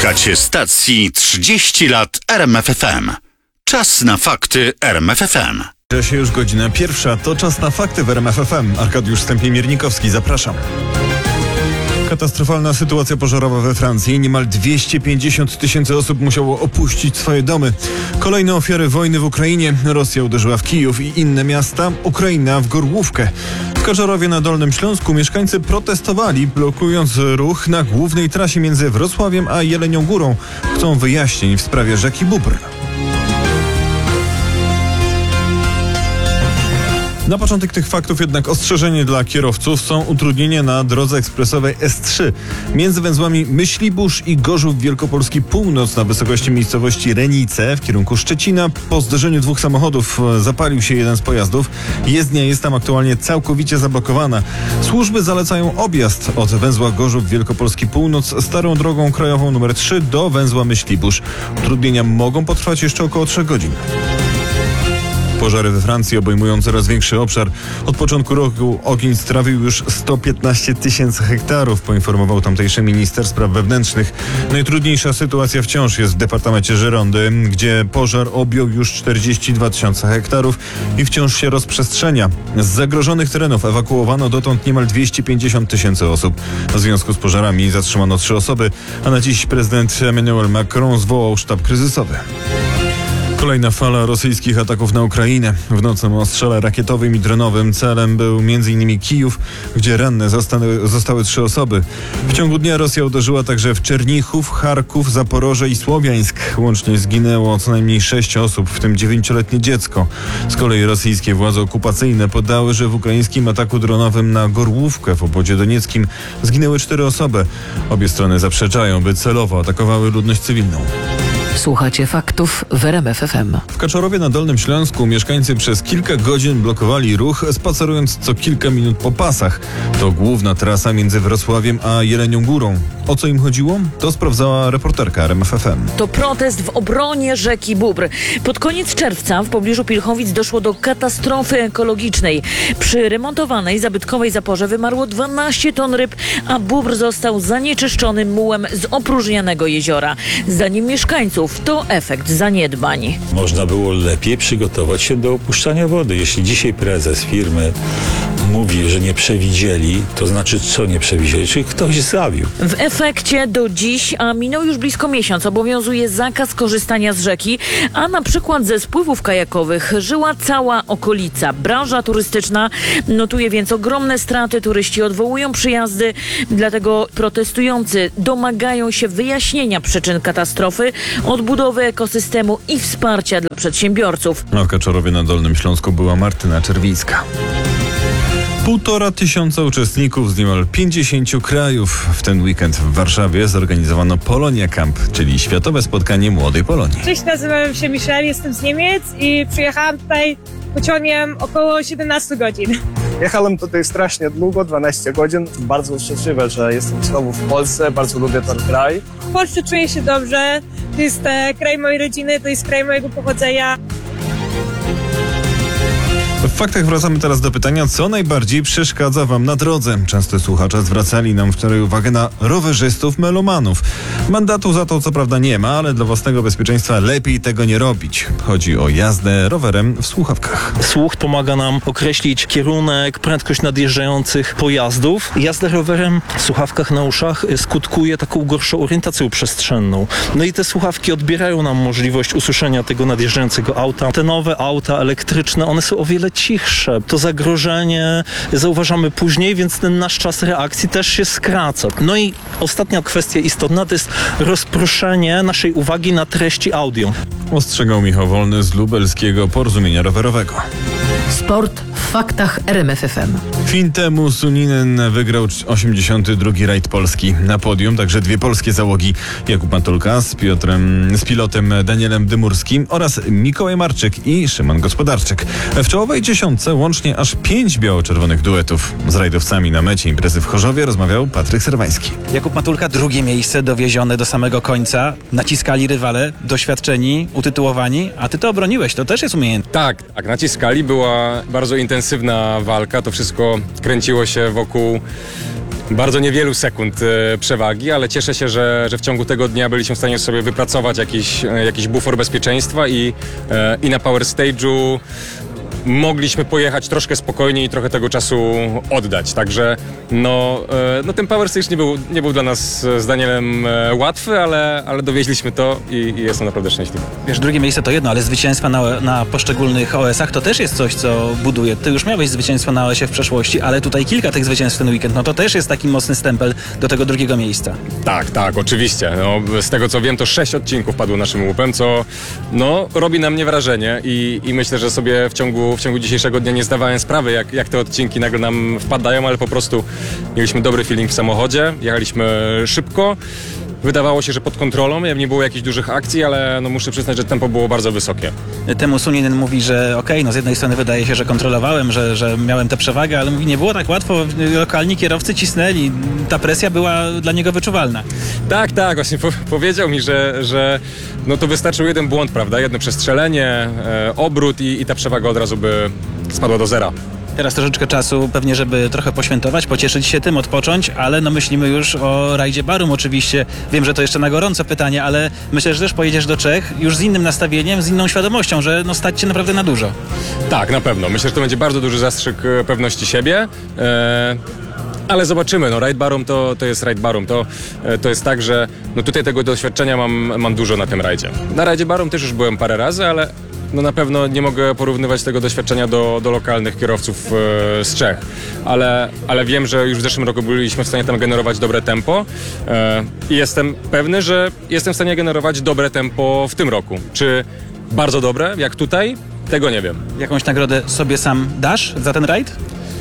Słuchacie stacji 30 lat RMF FM. Czas na fakty RMF FM. Się już godzina pierwsza, to czas na fakty w RMF FM. Arkadiusz Stępień-Miernikowski, zapraszam. Katastrofalna sytuacja pożarowa we Francji. Niemal 250 tysięcy osób musiało opuścić swoje domy. Kolejne ofiary wojny w Ukrainie. Rosja uderzyła w Kijów i inne miasta. Ukraina w Gorłówkę. W Kaczorowie na Dolnym Śląsku mieszkańcy protestowali, blokując ruch na głównej trasie między Wrocławiem a Jelenią Górą. Chcą wyjaśnień w sprawie rzeki Bóbr. Na początek tych faktów jednak ostrzeżenie dla kierowców. Są utrudnienia na drodze ekspresowej S3 między węzłami Myślibórz i Gorzów Wielkopolski Północ na wysokości miejscowości Renice w kierunku Szczecina. Po zderzeniu dwóch samochodów zapalił się jeden z pojazdów. Jezdnia jest tam aktualnie całkowicie zablokowana. Służby zalecają objazd od węzła Gorzów Wielkopolski Północ starą drogą krajową nr 3 do węzła Myślibórz. Utrudnienia mogą potrwać jeszcze około 3 godzin. Pożary we Francji obejmują coraz większy obszar. Od początku roku ogień strawił już 115 tysięcy hektarów, poinformował tamtejszy minister spraw wewnętrznych. Najtrudniejsza sytuacja wciąż jest w departamencie Girondy, gdzie pożar objął już 42 tysiące hektarów i wciąż się rozprzestrzenia. Z zagrożonych terenów ewakuowano dotąd niemal 250 tysięcy osób. W związku z pożarami zatrzymano 3 osoby, a na dziś prezydent Emmanuel Macron zwołał sztab kryzysowy. Kolejna fala rosyjskich ataków na Ukrainę. W nocnym ostrzale rakietowym i dronowym celem był m.in. Kijów, gdzie ranne zostały 3 osoby. W ciągu dnia Rosja uderzyła także w Czernichów, Charków, Zaporoże i Słowiańsk. Łącznie zginęło co najmniej 6 osób, w tym 9-letnie dziecko. Z kolei rosyjskie władze okupacyjne podały, że w ukraińskim ataku dronowym na Gorłówkę w obwodzie donieckim zginęły 4 osoby. Obie strony zaprzeczają, by celowo atakowały ludność cywilną. Słuchacie faktów w RMF FM. W Kaczorowie na Dolnym Śląsku mieszkańcy przez kilka godzin blokowali ruch, spacerując co kilka minut po pasach. To główna trasa między Wrocławiem a Jelenią Górą. O co im chodziło? To sprawdzała reporterka RMF FM. To protest w obronie rzeki Bóbr. Pod koniec czerwca w pobliżu Pilchowic doszło do katastrofy ekologicznej. Przy remontowanej zabytkowej zaporze wymarło 12 ton ryb, a Bóbr został zanieczyszczony mułem z opróżnianego jeziora. Zdaniem mieszkańców to efekt zaniedbań. Można było lepiej przygotować się do opuszczania wody. Jeśli dzisiaj prezes firmy mówi, że nie przewidzieli, to znaczy co nie przewidzieli? Czyli ktoś zawił. W efekcie do dziś, a minął już blisko miesiąc, obowiązuje zakaz korzystania z rzeki, a na przykład ze spływów kajakowych żyła cała okolica. Branża turystyczna notuje więc ogromne straty. Turyści odwołują przyjazdy, dlatego protestujący domagają się wyjaśnienia przyczyn katastrofy, odbudowy ekosystemu i wsparcia dla przedsiębiorców. A w Kaczorowie na Dolnym Śląsku była Martyna Czerwińska. 1500 uczestników z niemal 50 krajów. W ten weekend w Warszawie zorganizowano Polonia Camp, czyli światowe spotkanie młodej Polonii. Cześć, nazywam się Michelle, jestem z Niemiec i przyjechałam tutaj pociągiem około 17 godzin. Jechałem tutaj strasznie długo, 12 godzin. Bardzo szczęśliwy, że jestem znowu w Polsce, bardzo lubię ten kraj. W Polsce czuję się dobrze, to jest kraj mojej rodziny, to jest kraj mojego pochodzenia. W faktach wracamy teraz do pytania, co najbardziej przeszkadza wam na drodze. Często słuchacze zwracali nam wczoraj uwagę na rowerzystów melomanów. Mandatu za to co prawda nie ma, ale dla własnego bezpieczeństwa lepiej tego nie robić. Chodzi o jazdę rowerem w słuchawkach. Słuch pomaga nam określić kierunek, prędkość nadjeżdżających pojazdów. Jazda rowerem w słuchawkach na uszach skutkuje taką gorszą orientacją przestrzenną. No i te słuchawki odbierają nam możliwość usłyszenia tego nadjeżdżającego auta. Te nowe auta elektryczne, one są o wiele cichsze. To zagrożenie zauważamy później, więc ten nasz czas reakcji też się skraca. No i ostatnia kwestia istotna to jest rozproszenie naszej uwagi na treści audio. Ostrzegał Michał Wolny z lubelskiego Porozumienia Rowerowego. Sport w faktach RMF FM. Chwilę temu Suninen wygrał 82. rajd Polski. Na podium także 2 polskie załogi. Jakub Matulka z pilotem Danielem Dymurskim oraz Mikołaj Marczyk i Szymon Gospodarczyk. W czołowej dziesiątce łącznie aż 5 biało-czerwonych duetów. Z rajdowcami na mecie imprezy w Chorzowie rozmawiał Patryk Serwański. Jakub Matulka, 2. miejsce dowiezione do samego końca. Naciskali rywale, doświadczeni, utytułowani, a ty to obroniłeś, to też jest umiejętność. Tak, naciskali, była bardzo intensywna walka, to wszystko kręciło się wokół bardzo niewielu sekund przewagi, ale cieszę się, że w ciągu tego dnia byliśmy w stanie sobie wypracować jakiś bufor bezpieczeństwa i na Power Stage'u mogliśmy pojechać troszkę spokojniej i trochę tego czasu oddać. Także no ten Power Stage nie był dla nas z Danielem łatwy, ale dowieźliśmy to i jestem naprawdę szczęśliwy. Wiesz, drugie miejsce to jedno, ale zwycięstwa na poszczególnych OS-ach to też jest coś, co buduje. Ty już miałeś zwycięstwo na OS-ie w przeszłości, ale tutaj kilka tych zwycięstw w ten weekend, no to też jest taki mocny stempel do tego drugiego miejsca. Tak, oczywiście. No, z tego co wiem, to 6 odcinków padło naszym łupem, co robi na mnie wrażenie i myślę, że sobie w ciągu dzisiejszego dnia nie zdawałem sprawy, jak te odcinki nagle nam wpadają, ale po prostu mieliśmy dobry feeling w samochodzie, jechaliśmy szybko. Wydawało się, że pod kontrolą, nie było jakichś dużych akcji, ale muszę przyznać, że tempo było bardzo wysokie. Temu Suninen mówi, że z jednej strony wydaje się, że kontrolowałem, że miałem tę przewagę, ale mówi, nie było tak łatwo, lokalni kierowcy cisnęli, ta presja była dla niego wyczuwalna. Tak, właśnie powiedział mi, że to wystarczył jeden błąd, prawda, jedno przestrzelenie, obrót i ta przewaga od razu by spadła do zera. Teraz troszeczkę czasu pewnie, żeby trochę poświętować, pocieszyć się tym, odpocząć, ale myślimy już o rajdzie Barum oczywiście. Wiem, że to jeszcze na gorąco pytanie, ale myślę, że też pojedziesz do Czech już z innym nastawieniem, z inną świadomością, że stać cię naprawdę na dużo. Tak, na pewno. Myślę, że to będzie bardzo duży zastrzyk pewności siebie. Ale zobaczymy, Ride Barum to jest Ride Barum. To jest tak, że tutaj tego doświadczenia mam dużo na tym rajdzie. Na rajdzie Barum też już byłem parę razy, ale na pewno nie mogę porównywać tego doświadczenia do lokalnych kierowców z Czech, ale wiem, że już w zeszłym roku byliśmy w stanie tam generować dobre tempo i jestem pewny, że jestem w stanie generować dobre tempo w tym roku. Czy bardzo dobre, jak tutaj? Tego nie wiem. Jakąś nagrodę sobie sam dasz za ten rajd?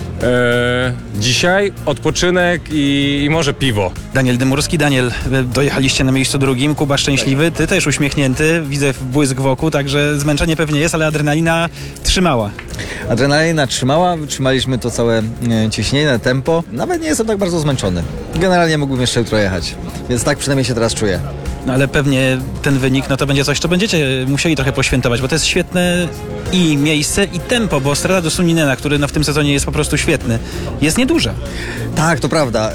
Dzisiaj odpoczynek i może piwo. Daniel Dymurski. Daniel, dojechaliście na miejscu drugim, Kuba szczęśliwy, ty też uśmiechnięty, widzę błysk wokół, także zmęczenie pewnie jest, ale adrenalina trzymała. Adrenalina trzymaliśmy to całe ciśnienie, tempo. Nawet nie jestem tak bardzo zmęczony. Generalnie mógłbym jeszcze jutro jechać, więc tak przynajmniej się teraz czuję. Ale pewnie ten wynik, to będzie coś, co będziecie musieli trochę poświętować, bo to jest świetne i miejsce, i tempo, bo strata do Suninena, który w tym sezonie jest po prostu świetny, jest nieduże. Tak, to prawda.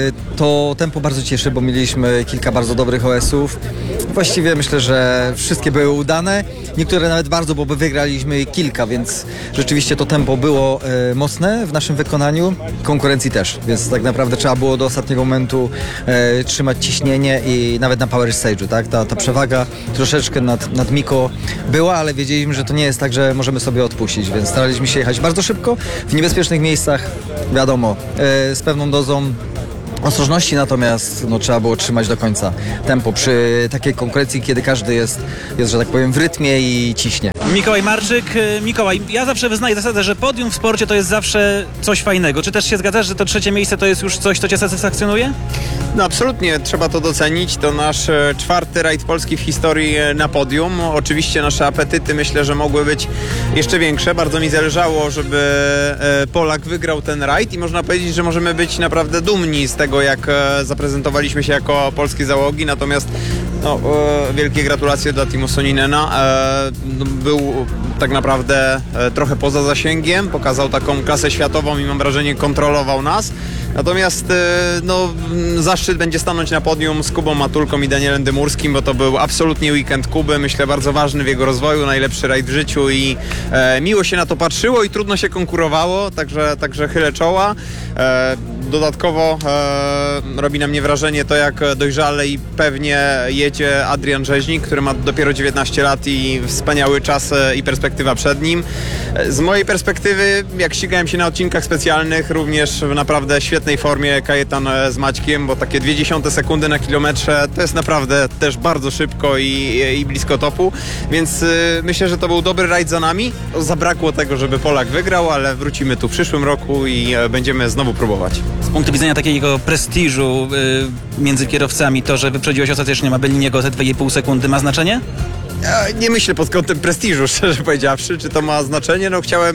To tempo bardzo cieszy, bo mieliśmy kilka bardzo dobrych OS-ów. Właściwie myślę, że wszystkie były udane. Niektóre nawet bardzo, bo wygraliśmy kilka, więc rzeczywiście to tempo było mocne w naszym wykonaniu. Konkurencji też, więc tak naprawdę trzeba było do ostatniego momentu trzymać ciśnienie i nawet na Power Stage'u, tak? Ta przewaga troszeczkę nad Miko była, ale wiedzieliśmy, że to nie jest tak, że możemy sobie odpuścić, więc staraliśmy się jechać bardzo szybko, w niebezpiecznych miejscach, wiadomo, z pewną dozą ostrożności, natomiast trzeba było trzymać do końca tempo przy takiej konkurencji, kiedy każdy jest, że tak powiem, w rytmie i ciśnie. Mikołaj Marczyk. Mikołaj, ja zawsze wyznaję zasadę, że podium w sporcie to jest zawsze coś fajnego. Czy też się zgadzasz, że to trzecie miejsce to jest już coś, co cię satysfakcjonuje? Absolutnie, trzeba to docenić. To nasz 4. rajd polski w historii na podium. Oczywiście nasze apetyty myślę, że mogły być jeszcze większe. Bardzo mi zależało, żeby Polak wygrał ten rajd i można powiedzieć, że możemy być naprawdę dumni z tego, jak zaprezentowaliśmy się jako polskie załogi. Natomiast wielkie gratulacje dla teamu Suninena. Był tak naprawdę trochę poza zasięgiem, pokazał taką klasę światową i mam wrażenie kontrolował nas. Natomiast zaszczyt będzie stanąć na podium z Kubą Matulką i Danielem Dymurskim, bo to był absolutnie weekend Kuby, myślę bardzo ważny w jego rozwoju, najlepszy rajd w życiu i miło się na to patrzyło i trudno się konkurowało, także chylę czoła. Dodatkowo robi na mnie wrażenie to, jak dojrzale i pewnie jedzie Adrian Rzeźnik, który ma dopiero 19 lat i wspaniały czas i perspektywa przed nim. Z mojej perspektywy, jak ścigałem się na odcinkach specjalnych, również w naprawdę świetnej formie Kajetan z Maćkiem, bo takie 0,2 sekundy na kilometrze to jest naprawdę też bardzo szybko i blisko topu, więc myślę, że to był dobry rajd za nami. Zabrakło tego, żeby Polak wygrał, ale wrócimy tu w przyszłym roku i będziemy znowu próbować. Z punktu widzenia takiego prestiżu między kierowcami, to, że wyprzedziłeś ostatecznie Mabelliniego te 2,5 sekundy ma znaczenie? Ja nie myślę pod kątem prestiżu, szczerze powiedziawszy, czy to ma znaczenie. Chciałem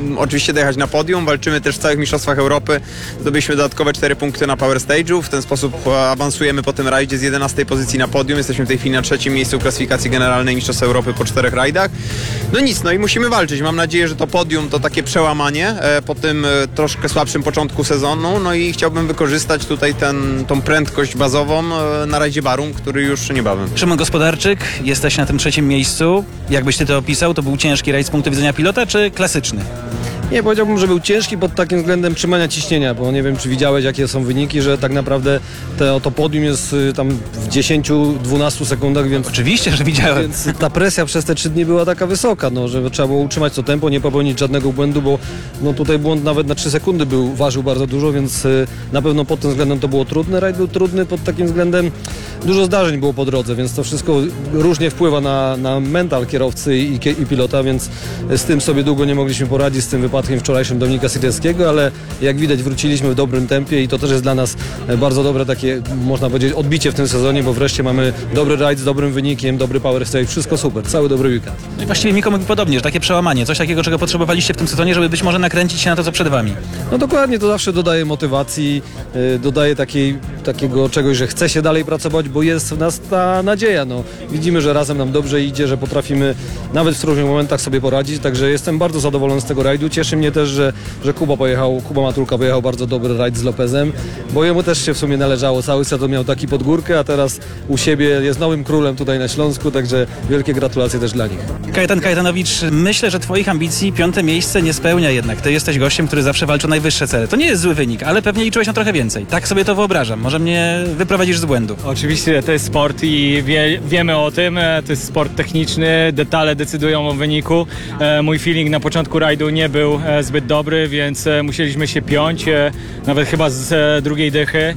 oczywiście dojechać na podium. Walczymy też w całych mistrzostwach Europy. Zdobyliśmy dodatkowe 4 punkty na Power Stage'u. W ten sposób awansujemy po tym rajdzie z 11 pozycji na podium. Jesteśmy w tej chwili na 3. miejscu klasyfikacji generalnej Mistrzostw Europy po 4 rajdach. No nic, no i musimy walczyć. Mam nadzieję, że to podium to takie przełamanie po tym troszkę słabszym początku sezonu. No i chciałbym wykorzystać tutaj tą prędkość bazową na rajdzie Barum, który już niebawem. Szymon Gospodarczyk, jesteś na tym 3. miejscu. Jakbyś ty to opisał, to był ciężki rajd z punktu widzenia pilota, czy klasyczny? Nie, powiedziałbym, że był ciężki pod takim względem trzymania ciśnienia, bo nie wiem, czy widziałeś, jakie są wyniki, że tak naprawdę to podium jest tam w 10-12 sekundach, więc... Oczywiście, że widziałem. Więc ta presja przez te 3 dni była taka wysoka, no, że trzeba było utrzymać to tempo, nie popełnić żadnego błędu, bo no, tutaj błąd nawet na 3 sekundy ważył bardzo dużo, więc na pewno pod tym względem to było trudne. Rajd był trudny pod takim względem, dużo zdarzeń było po drodze, więc to wszystko różnie wpływa na mental kierowcy i pilota, więc z tym sobie długo nie mogliśmy poradzić, z tym wypadkiem wczorajszym Dominika Sirewskiego, ale jak widać wróciliśmy w dobrym tempie i to też jest dla nas bardzo dobre takie, można powiedzieć, odbicie w tym sezonie, bo wreszcie mamy dobry rajd z dobrym wynikiem, dobry power stage, wszystko super, cały dobry weekend. No i właściwie Miko mówi podobnie, że takie przełamanie, coś takiego, czego potrzebowaliście w tym sezonie, żeby być może nakręcić się na to, co przed wami. No dokładnie, to zawsze dodaje motywacji, dodaje takiego czegoś, że chce się dalej pracować, bo jest w nas ta nadzieja. No, widzimy, że razem nam dobrze idzie, że potrafimy nawet w trudnych momentach sobie poradzić, także jestem bardzo zadowolony z tego rajdu. Cieszy mnie też, że Kuba Matulka pojechał bardzo dobry rajd z Lopezem, bo jemu też się w sumie należało. Cały sezon miał taki pod górkę, a teraz u siebie jest nowym królem tutaj na Śląsku, także wielkie gratulacje też dla nich. Kajetan Kajetanowicz, myślę, że twoich ambicji 5. miejsce nie spełnia jednak. Ty jesteś gościem, który zawsze walczy o najwyższe cele. To nie jest zły wynik, ale pewnie liczyłeś na trochę więcej. Tak sobie to wyobrażam. Może mnie wyprowadzisz z błędu. Oczywiście to jest sport i wiemy o tym. To jest sport techniczny, detale decydują o wyniku. Mój feeling na początku rajdu nie był zbyt dobry, więc musieliśmy się piąć, nawet chyba z drugiej dychy.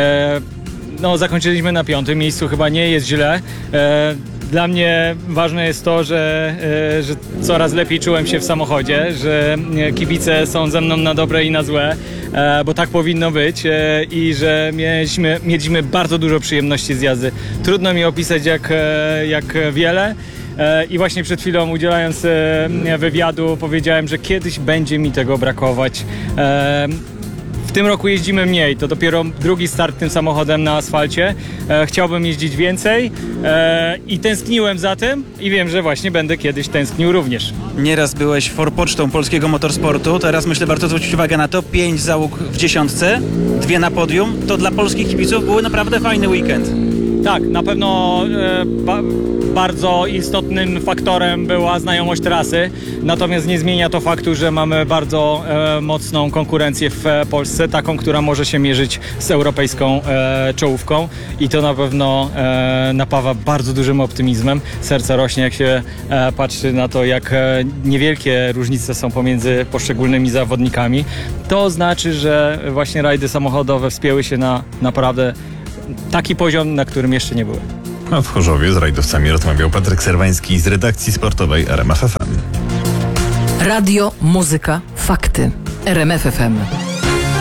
No, zakończyliśmy na 5. miejscu, chyba nie jest źle. Dla mnie ważne jest to, że coraz lepiej czułem się w samochodzie, że kibice są ze mną na dobre i na złe, bo tak powinno być i że mieliśmy bardzo dużo przyjemności z jazdy. Trudno mi opisać jak wiele. I właśnie przed chwilą, udzielając wywiadu, powiedziałem, że kiedyś będzie mi tego brakować. W tym roku jeździmy mniej, to dopiero drugi start tym samochodem na asfalcie. Chciałbym jeździć więcej i tęskniłem za tym i wiem, że właśnie będę kiedyś tęsknił również. Nieraz byłeś forpocztą polskiego motorsportu, teraz myślę, warto zwrócić uwagę na to. 5 załóg w 10, 2 na podium. To dla polskich kibiców był naprawdę fajny weekend. Tak, na pewno bardzo istotnym faktorem była znajomość trasy, natomiast nie zmienia to faktu, że mamy bardzo mocną konkurencję w Polsce, taką, która może się mierzyć z europejską czołówką i to na pewno napawa bardzo dużym optymizmem. Serce rośnie, jak się patrzy na to, jak niewielkie różnice są pomiędzy poszczególnymi zawodnikami. To znaczy, że właśnie rajdy samochodowe wspięły się na naprawdę taki poziom, na którym jeszcze nie były. A w Chorzowie z rajdowcami rozmawiał Patryk Serwański z redakcji sportowej RMF FM. Radio, muzyka, fakty. RMF FM.